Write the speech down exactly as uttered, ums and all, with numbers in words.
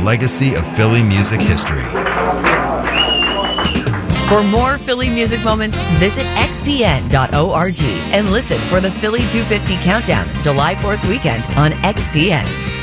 legacy of Philly music history. For more Philly music moments, visit x p n dot org and listen for the Philly two fifty Countdown July fourth weekend on X P N.